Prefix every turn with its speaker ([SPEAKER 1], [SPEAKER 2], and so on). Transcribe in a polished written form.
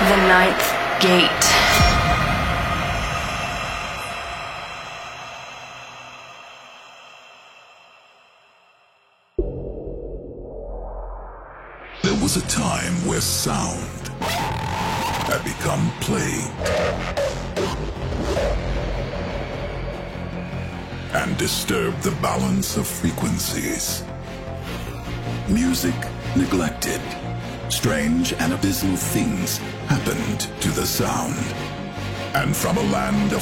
[SPEAKER 1] The Ninth Gate.
[SPEAKER 2] There was a time where sound had become play and disturbed the balance of frequencies. Music neglected. Strange and abysmal things happened to the sound. And from a land of